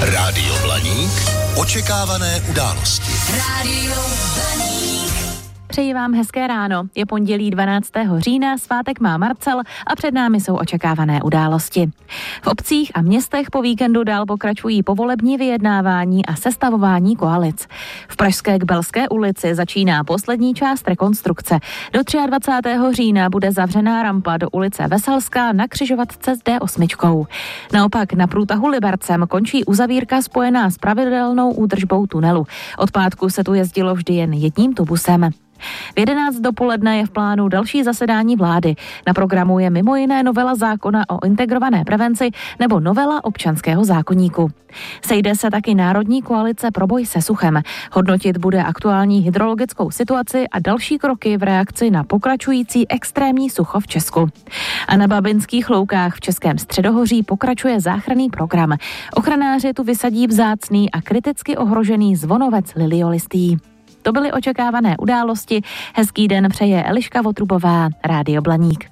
Rádio Blaník. Očekávané události. Rádio Blaník. Přeji vám hezké ráno. Je pondělí 12. října, svátek má Marcel a před námi jsou očekávané události. V obcích a městech po víkendu dál pokračují povolební vyjednávání a sestavování koalic. V pražské Kbelské ulici začíná poslední část rekonstrukce. Do 23. října bude zavřená rampa do ulice Veselská na křižovatce s D8. Naopak na průtahu Libercem končí uzavírka spojená s pravidelnou údržbou tunelu. Od pátku se tu jezdilo vždy jen jedním tubusem. V 11 dopoledne je v plánu další zasedání vlády. Na programu je mimo jiné novela zákona o integrované prevenci nebo novela občanského zákoníku. Sejde se taky Národní koalice pro boj se suchem. Hodnotit bude aktuální hydrologickou situaci a další kroky v reakci na pokračující extrémní sucho v Česku. A na Babinských loukách v Českém Středohoří pokračuje záchranný program. Ochranáři tu vysadí vzácný a kriticky ohrožený zvonovec liliolistý. To byly očekávané události. Hezký den přeje Eliška Votrubová, Rádio Blaník.